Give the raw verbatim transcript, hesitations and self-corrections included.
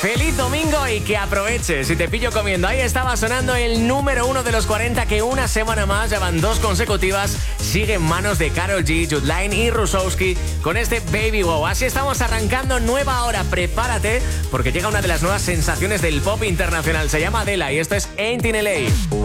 Feliz domingo y que aproveches. Si te pillo comiendo, ahí estaba sonando el número uno de los cuarenta que una semana más, ya van dos consecutivas, sigue en manos de Karol G, Jude Line y Rusowski con este Baby Wow. Así estamos arrancando nueva hora. Prepárate porque llega una de las nuevas sensaciones del pop internacional. Se llama Adela y esto es Ain't in L A.